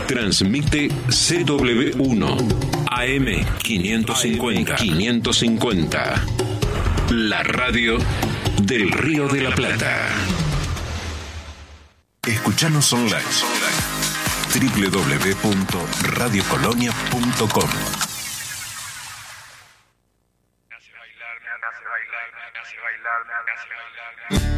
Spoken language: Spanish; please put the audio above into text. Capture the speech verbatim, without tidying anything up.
Transmite C W uno A M quinientos cincuenta. quinientos cincuenta. La radio del Río de la Plata. Escuchanos online. doble u doble u doble u punto radio colonia punto com. Me hace bailar, me hace bailar, me hace bailar, me hace bailar.